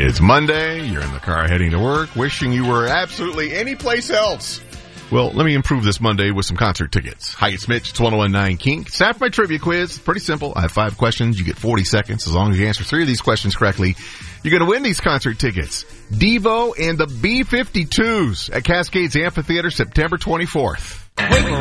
It's Monday. You're in the car heading to work, wishing you were absolutely any place else. Well, let me improve this Monday with some concert tickets. Hi, it's Mitch. It's 101.9 Kink. It's time for my trivia quiz. Pretty simple. I have 5 questions. You get 40 seconds. As long as you answer 3 of these questions correctly, you're going to win these concert tickets. Devo and the B-52s at Cascades Amphitheater, September 24th. Wake